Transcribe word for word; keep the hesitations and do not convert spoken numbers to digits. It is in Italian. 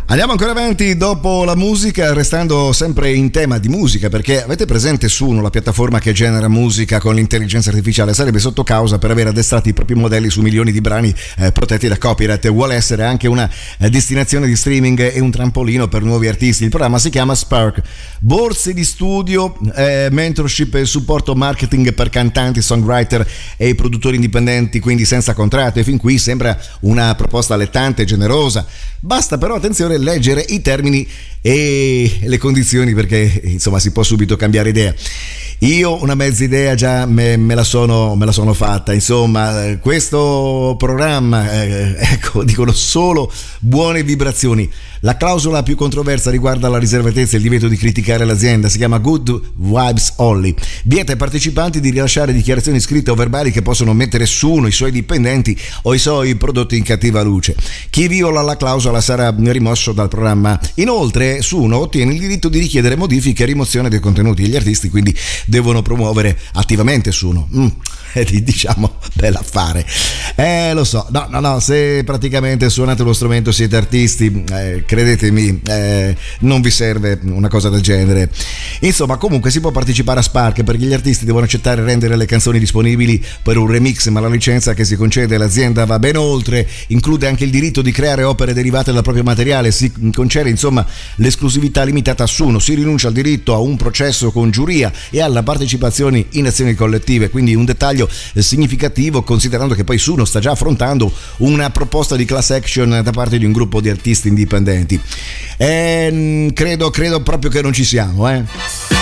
Andiamo ancora avanti dopo la musica, restando sempre in tema di musica, perché avete presente Suno, la piattaforma che genera musica con l'intelligenza artificiale, sarebbe sotto causa per aver addestrato i propri modelli su milioni di brani eh, protetti da copyright. Vuole essere anche una eh, destinazione di streaming e un trampolino per nuovi artisti. Il programma si chiama Spark, borse di studio, eh, mentorship e supporto marketing per cantanti, songwriter e produttori indipendenti, quindi senza contratto. E fin qui sembra una proposta allettante e generosa. Basta però, attenzione, leggere i termini e le condizioni, perché insomma si può subito cambiare idea. Io una mezza idea già me, me, la, sono, me la sono fatta. Insomma, questo programma, eh, ecco, dicono solo buone vibrazioni. La clausola più controversa riguarda la riservatezza e il divieto di criticare l'azienda. Si chiama Good Vibes Only. Vieta ai partecipanti di rilasciare dichiarazioni scritte o verbali che possono mettere su uno, i suoi dipendenti o i suoi prodotti in cattiva luce. Chi viola la clausola sarà rimosso dal programma. Inoltre Suno ottiene il diritto di richiedere modifiche e rimozione dei contenuti. Gli artisti quindi devono promuovere attivamente Suno. Mm, diciamo bell'affare. Eh, lo so, no, no, no, se praticamente suonate lo strumento, siete artisti, eh, credetemi, eh, non vi serve una cosa del genere. Insomma, comunque si può partecipare a Spark, perché gli artisti devono accettare e rendere le canzoni disponibili per un remix, ma la licenza che si concede all'azienda va ben oltre, include anche il diritto di creare opere derivate dal proprio materiale, si concede insomma l'esclusività limitata a Suno, si rinuncia al diritto a un processo con giuria e alla partecipazione in azioni collettive, quindi un dettaglio significativo, considerando che poi Suno sta già affrontando una proposta di class action da parte di un gruppo di artisti indipendenti. E credo, credo proprio che non ci siamo, eh.